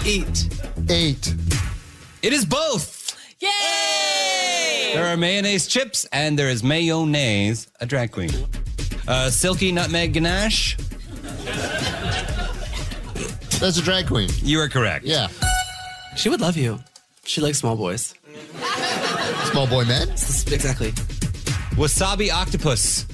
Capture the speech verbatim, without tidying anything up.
Eat. Eight. It is both. Yay! There are mayonnaise chips and there is mayonnaise, a drag queen. Uh, Silky Nutmeg Ganache. That's a drag queen. You are correct. Yeah. She would love you. She likes small boys. Small boy men? Exactly. Wasabi Octopus.